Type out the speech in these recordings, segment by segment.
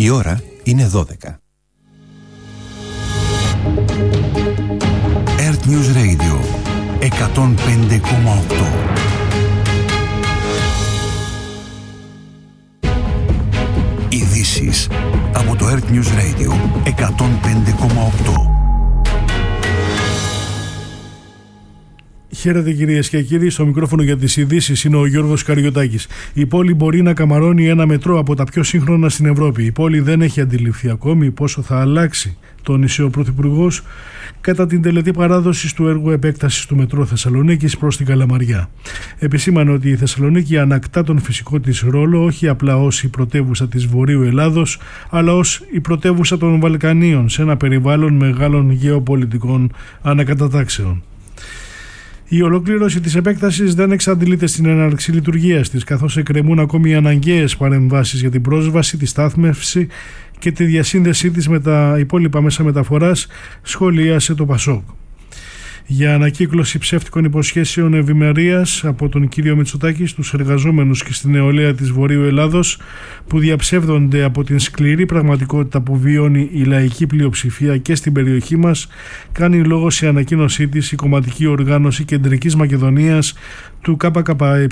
Η ώρα είναι 12. Earth News Radio 105,8. Ειδήσεις από το Earth News Radio 105,8. Χαίρετε κυρίες και κύριοι, στο μικρόφωνο για τις ειδήσεις είναι ο Γιώργος Καριωτάκης. Η πόλη μπορεί να καμαρώνει ένα μετρό από τα πιο σύγχρονα στην Ευρώπη. Η πόλη δεν έχει αντιληφθεί ακόμη πόσο θα αλλάξει, τόνισε ο Πρωθυπουργός κατά την τελετή παράδοσης του έργου επέκτασης του μετρό Θεσσαλονίκης προς την Καλαμαριά. Επισήμανε ότι η Θεσσαλονίκη ανακτά τον φυσικό της ρόλο όχι απλά ως η πρωτεύουσα της Βορείου Ελλάδος, αλλά ως η πρωτεύουσα των Βαλκανίων σε ένα περιβάλλον μεγάλων γεωπολιτικών ανακατατάξεων. Η ολοκλήρωση της επέκτασης δεν εξαντλείται στην έναρξη λειτουργίας της, καθώς εκκρεμούν ακόμη οι αναγκαίες παρεμβάσεις για την πρόσβαση, τη στάθμευση και τη διασύνδεσή της με τα υπόλοιπα μέσα μεταφοράς, σχολίασε το ΠΑΣΟΚ. Για ανακύκλωση ψεύτικων υποσχέσεων ευημερίας από τον κύριο Μητσοτάκη στους εργαζόμενους και στην νεολαία της Βορείου Ελλάδος, που διαψεύδονται από την σκληρή πραγματικότητα που βιώνει η λαϊκή πλειοψηφία και στην περιοχή μας, κάνει λόγο σε ανακοίνωσή της η κομματική οργάνωση Κεντρικής Μακεδονίας του ΚΚΕ.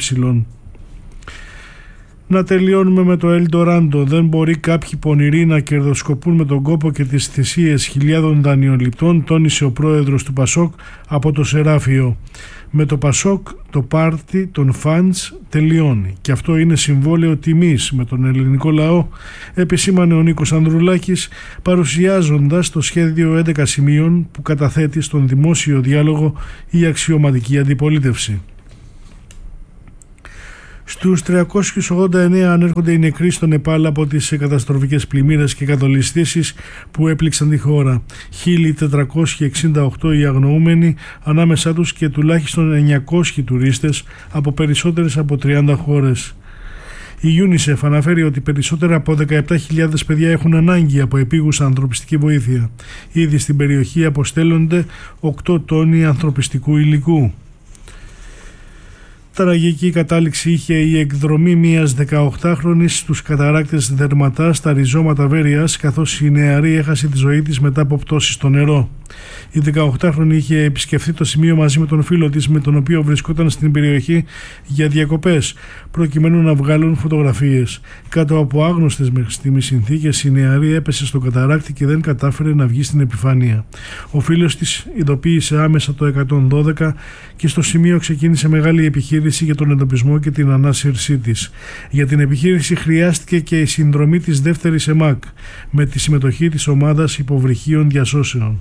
Να τελειώνουμε με το Ελντοράντο. Δεν μπορεί κάποιοι πονηροί να κερδοσκοπούν με τον κόπο και τις θυσίες χιλιάδων δανειοληπτών, τόνισε ο πρόεδρος του ΠΑΣΟΚ από το Σεράφιο. Με το ΠΑΣΟΚ το πάρτι των φαντς τελειώνει και αυτό είναι συμβόλαιο τιμής με τον ελληνικό λαό, επισήμανε ο Νίκος Ανδρουλάκης, παρουσιάζοντας το σχέδιο 11 σημείων που καταθέτει στον δημόσιο διάλογο η αξιωματική αντιπολίτευση. Στους 389 ανέρχονται οι νεκροί στο Νεπάλ από τις καταστροφικές πλημμύρες και κατολιστήσεις που έπληξαν τη χώρα. 1.468 οι αγνοούμενοι, ανάμεσά τους και τουλάχιστον 900 τουρίστες από περισσότερες από 30 χώρες. Η UNICEF αναφέρει ότι περισσότερα από 17.000 παιδιά έχουν ανάγκη από επίγουσα ανθρωπιστική βοήθεια. Ήδη στην περιοχή αποστέλλονται 8 τόνοι ανθρωπιστικού υλικού. Τραγική κατάληξη είχε η εκδρομή μιας 18χρονης στους καταράκτες Δερματά στα ριζώματα Βέρειας, καθώς η νεαρή έχασε τη ζωή της μετά από πτώση στο νερό. Η 18χρονη είχε επισκεφθεί το σημείο μαζί με τον φίλο της, με τον οποίο βρισκόταν στην περιοχή για διακοπές, προκειμένου να βγάλουν φωτογραφίες. Κάτω από άγνωστες μέχρι στιγμής συνθήκες, η νεαρή έπεσε στο καταράκτη και δεν κατάφερε να βγει στην επιφάνεια. Ο φίλος της ειδοποίησε άμεσα το 112 και στο σημείο ξεκίνησε μεγάλη επιχείρηση για τον εντοπισμό και την ανάσυρσή της. Για την επιχείρηση χρειάστηκε και η συνδρομή της δεύτερης ΕΜΑΚ, με τη συμμετοχή της ομάδας υποβρυχίων διασώσεων.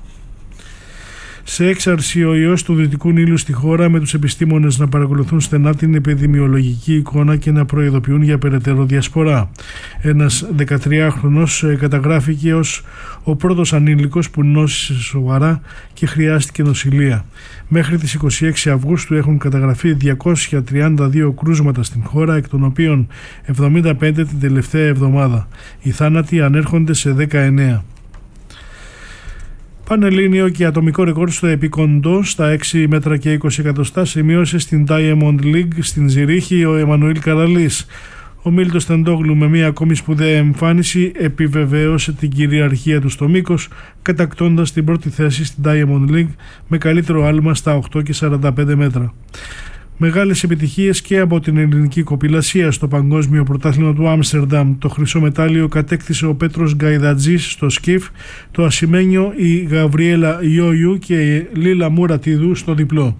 Σε έξαρση ο ιός του Δυτικού Νείλου στη χώρα, με τους επιστήμονες να παρακολουθούν στενά την επιδημιολογική εικόνα και να προειδοποιούν για περαιτέρω διασπορά. Ένας 13χρονος καταγράφηκε ως ο πρώτος ανήλικος που νόσησε σοβαρά και χρειάστηκε νοσηλεία. Μέχρι τις 26 Αυγούστου έχουν καταγραφεί 232 κρούσματα στην χώρα, εκ των οποίων 75 την τελευταία εβδομάδα. Οι θάνατοι ανέρχονται σε 19. Πανελλήνιο και ατομικό ρεκόρ στο επικοντό στα 6 μέτρα και 20 εκατοστά σημείωσε στην Diamond League στην Ζηρίχη ο Εμμανουήλ Καραλής. Ο Μίλτος Τεντόγλου, με μία ακόμη σπουδαία εμφάνιση, επιβεβαίωσε την κυριαρχία του στο μήκος, κατακτώντας την πρώτη θέση στην Diamond League με καλύτερο άλμα στα 8 και 45 μέτρα. Μεγάλες επιτυχίες και από την ελληνική κοπηλασία στο Παγκόσμιο Πρωτάθλημα του Άμστερνταμ. Το χρυσό μετάλλιο κατέκτησε ο Πέτρος Γκαϊδατζής στο σκιφ, το ασημένιο η Γαβριέλα Ιόιου και η Λίλα Μουρατίδου στο διπλό.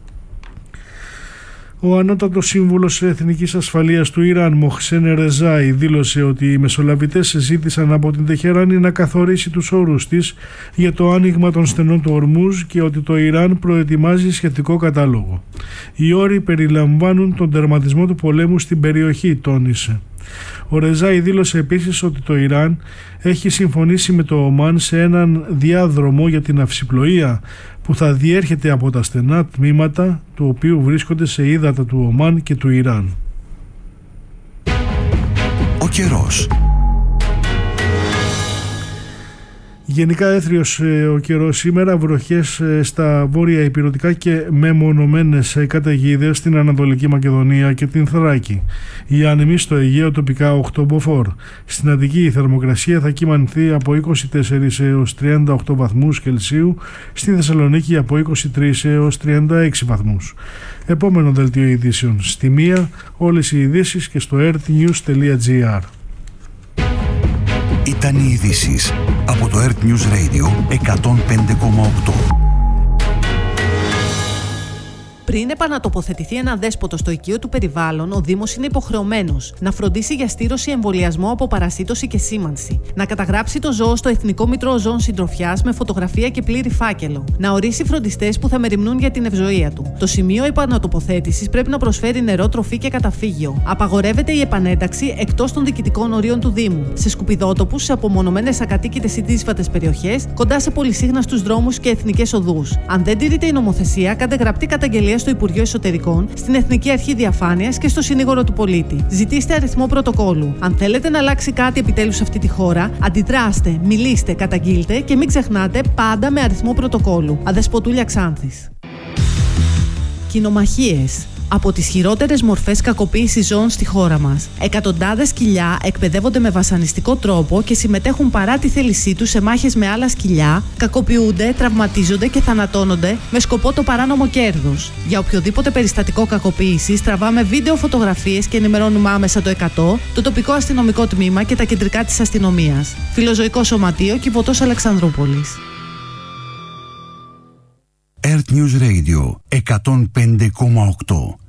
Ο ανώτατος σύμβουλος Εθνικής Ασφαλείας του Ιράν, Μοχσέν Ρεζάι, δήλωσε ότι οι μεσολαβητές ζήτησαν από την Τεχεράνη να καθορίσει τους όρους της για το άνοιγμα των στενών του Ορμούζ και ότι το Ιράν προετοιμάζει σχετικό κατάλογο. Οι όροι περιλαμβάνουν τον τερματισμό του πολέμου στην περιοχή, τόνισε. Ο Ρεζάι δήλωσε επίσης ότι το Ιράν έχει συμφωνήσει με το Ομάν σε έναν διάδρομο για την αυσιπλοεία που θα διέρχεται από τα στενά τμήματα του οποίου βρίσκονται σε ύδατα του Ομάν και του Ιράν. Ο καιρός. Γενικά έθριος ο καιρός σήμερα, βροχές στα βόρεια ηπειρωτικά και μεμονωμένες καταιγίδες στην Ανατολική Μακεδονία και την Θράκη. Οι άνεμοι στο Αιγαίο τοπικά 8 μποφόρ. Στην Αττική η θερμοκρασία θα κυμανθεί από 24 έως 38 βαθμούς Κελσίου, στη Θεσσαλονίκη από 23 έως 36 βαθμούς. Επόμενο δελτίο ειδήσεων στη 1, όλες οι ειδήσεις και στο earthnews.gr. Ήταν οι ειδήσεις από το Earth News Radio 105,8. Πριν επανατοποθετηθεί ένα δέσποτο στο οικείο του περιβάλλον, ο Δήμος είναι υποχρεωμένος να φροντίσει για στήρωση, εμβολιασμό από παρασίτωση και σήμανση, να καταγράψει το ζώο στο Εθνικό Μητρό Ζώων Συντροφιάς με φωτογραφία και πλήρη φάκελο, να ορίσει φροντιστές που θα μεριμνούν για την ευζοία του. Το σημείο επανατοποθέτησης πρέπει να προσφέρει νερό, τροφή και καταφύγιο. Απαγορεύεται η επανένταξη εκτός των διοικητικών ορίων του Δήμου, σε σκουπιδότοπους, σε απομονωμένες ακατοίκητες ή δύσβατες περιοχές, κοντά σε πολυσύχναστους δρόμους και εθνικές οδούς. Αν δεν τηρείται η νομοθεσία, κάντε γραπτή καταγγελία στο Υπουργείο Εσωτερικών, στην Εθνική Αρχή Διαφάνειας και στο Συνήγορο του Πολίτη. Ζητήστε αριθμό πρωτοκόλου. Αν θέλετε να αλλάξει κάτι επιτέλους σε αυτή τη χώρα, αντιδράστε, μιλήστε, καταγγείλτε και μην ξεχνάτε πάντα με αριθμό πρωτοκόλου. Αδεσποτούλια Ξάνθης. Κοινομαχίες. Από τις χειρότερες μορφές κακοποίησης ζώων στη χώρα μας. Εκατοντάδες σκυλιά εκπαιδεύονται με βασανιστικό τρόπο και συμμετέχουν παρά τη θέλησή τους σε μάχες με άλλα σκυλιά, κακοποιούνται, τραυματίζονται και θανατώνονται με σκοπό το παράνομο κέρδος. Για οποιοδήποτε περιστατικό κακοποίησης τραβάμε βίντεο, φωτογραφίες και ενημερώνουμε άμεσα το 100, το τοπικό αστυνομικό τμήμα και τα κεντρικά της αστυνομίας. Φιλοζωικό Σωματείο, Κιβωτός Αλεξανδρούπολης. Earth News Radio 105,8.